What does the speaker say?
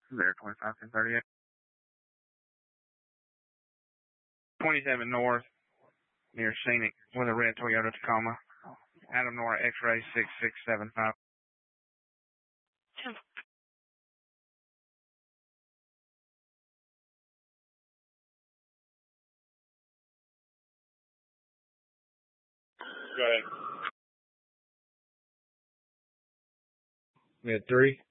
There, 25-10-38. 27 North, near Scenic, with a red Toyota Tacoma. Adam Nora X-ray 6675. Go ahead. We had 3.